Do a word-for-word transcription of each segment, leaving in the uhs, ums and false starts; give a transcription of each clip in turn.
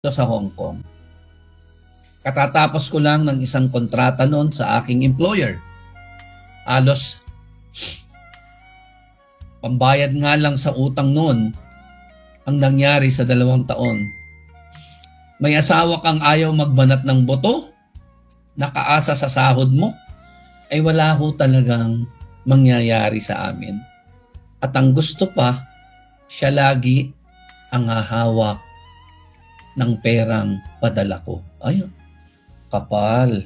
sa Hong Kong. Katatapos ko lang ng isang kontrata noon sa aking employer. Alos pambayad nga lang sa utang noon ang nangyari sa dalawang taon. May asawa kang ayaw magbanat ng boto, nakaasa sa sahod mo, ay wala ho talagang mangyayari sa amin. At ang gusto pa, siya lagi ang hahawak ng perang padala ko. Ayun, kapal.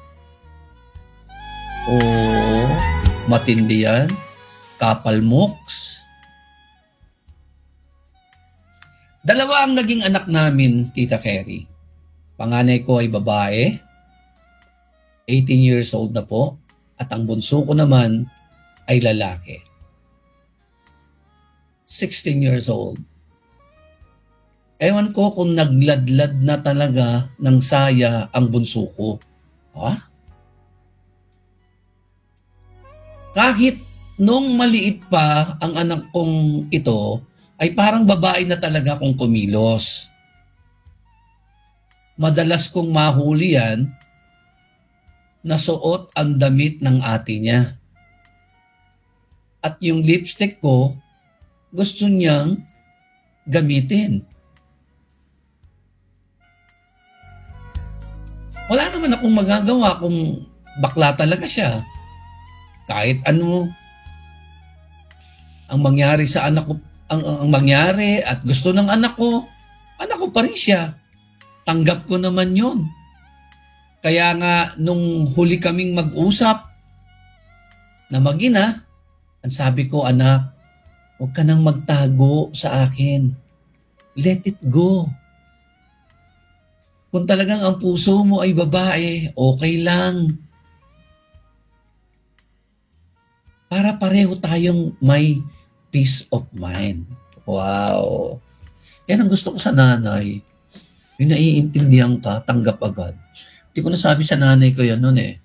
Oo, matindi yan. Kapal mooks. Dalawa ang naging anak namin, Tita Ferry. Panganay ko ay babae, eighteen years old na po, at ang bunso ko naman ay lalaki, sixteen years old. Ewan ko kung nagladlad na talaga ng saya ang bunso ko. Ha? Kahit nung maliit pa ang anak kong ito, ay parang babae na talaga kung kumilos. Madalas kong mahuli yan na suot ang damit ng ate niya. At yung lipstick ko, gusto niyang gamitin. Wala naman akong magagawa kung bakla talaga siya. Kahit ano ang mangyari sa anak ko, ang, ang mangyari at gusto ng anak ko, anak ko pa rin siya. Tanggap ko naman yun. Kaya nga nung huli kaming mag-usap na mag-ina, ang sabi ko, anak, huwag ka nang magtago sa akin. Let it go. Kung talagang ang puso mo ay babae, okay lang. Para pareho tayong may peace of mind. Wow. Yan ang gusto ko sa nanay. Yung naiintindihan ka, tanggap agad. Hindi ko nasabi sa nanay ko yan noon eh.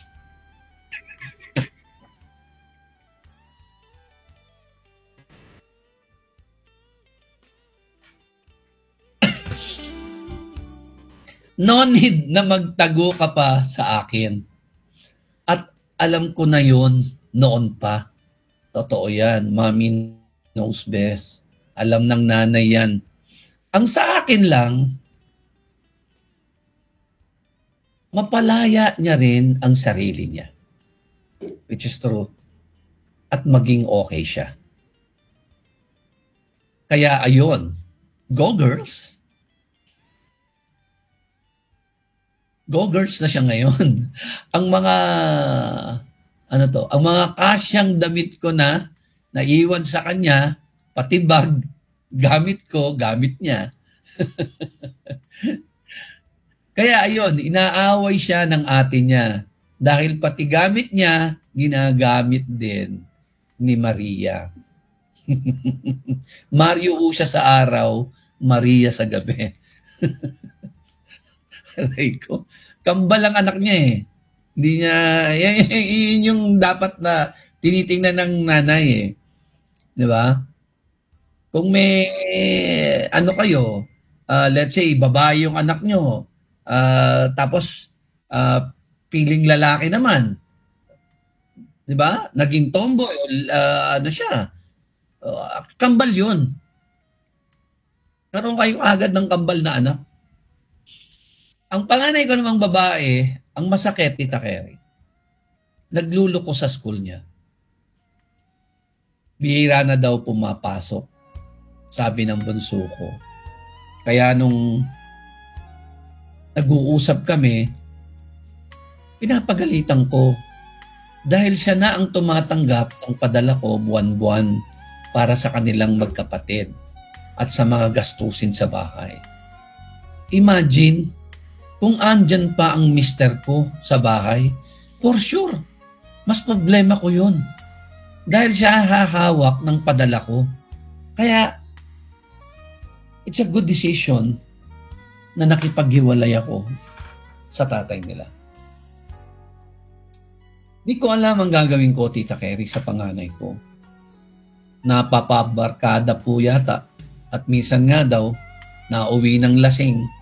No need na magtago ka pa sa akin. At alam ko na yon noon pa. Totoo yan. Mommy knows best. Alam ng nanay yan. Ang sa akin lang, mapalaya niya rin ang sarili niya. Which is true. At maging okay siya. Kaya ayun, go girls! Go girls na siya ngayon. Ang mga, ano to, ang mga kasyang damit ko na, naiwan sa kanya, pati bag, gamit ko, gamit niya. Kaya ayun, inaaway siya ng ate niya. Dahil pati gamit niya, ginagamit din ni Maria. Mario siya sa araw, Maria sa gabi. Aray ko. Kambal ang anak niya eh. Hindi niya, yun yung dapat na tinitingnan ng nanay eh. Di ba? Kung may, ano kayo, uh, let's say, babae yung anak nyo, uh, tapos, uh, piling lalaki naman. Di ba? Naging tomboy, uh, ano siya, uh, kambal yun. Karoon kayo agad ng kambal na anak. Ang panganay ko namang babae, ang masakit, Tita Kerry, nagluloko sa school niya. Bihira na daw pumapasok, sabi ng bunso ko. Kaya nung nag-uusap kami, pinapagalitan ko dahil siya na ang tumatanggap ng padala ko buwan-buwan para sa kanilang magkapatid at sa mga gastusin sa bahay. Imagine, kung andyan pa ang mister ko sa bahay, for sure, mas problema ko yun. Dahil siya hahawak ng padala ko. Kaya, it's a good decision na nakipaghiwalay ako sa tatay nila. Di ko alam ang gagawin ko, Tita Kerry, sa panganay ko. Napapabarkada po yata. At minsan nga daw, nauwi ng lasing